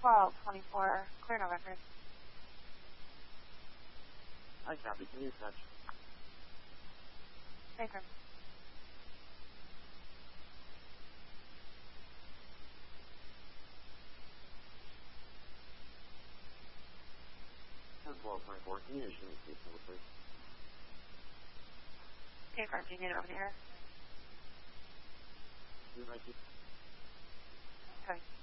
1224, clear no record. I copy. Can you touch? Affirm. Ten 1224. Can you issue me please? Affirm. Do you need it over the air? Thank you. Okay.